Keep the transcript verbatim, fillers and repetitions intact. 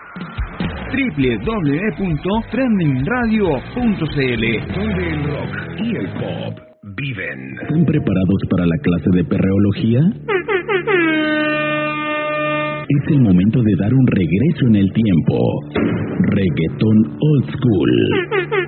doble u doble u doble u punto trending radio punto c l, donde el rock y el pop viven. ¿Están preparados para la clase de perreología? Es el momento de dar un regreso en el tiempo. Reggaetón Old School.